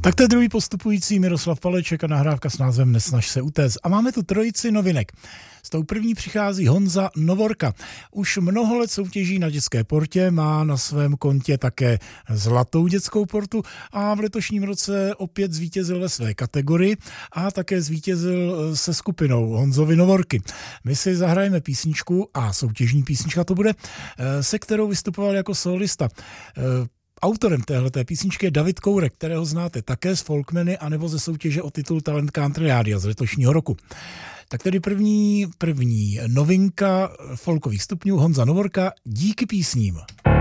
Tak to je druhý postupující Miroslav Paleček a nahrávka s názvem Nesnaž se utéct. A máme tu trojici novinek. S tou první přichází Honza Novorka. Už mnoho let soutěží na dětské portě, má na svém kontě také zlatou dětskou portu a v letošním roce opět zvítězil ve své kategorii a také zvítězil se skupinou Honzovy Novorky. My si zahrajeme písničku a soutěžní písnička to bude, se kterou vystupoval jako solista. Autorem téhleté písničky je David Kourek, kterého znáte také z Folkmeny anebo ze soutěže o titul Talent Country Rádia z letošního roku. Tak tedy první novinka folkových stupňů Honza Novorka Díky písním.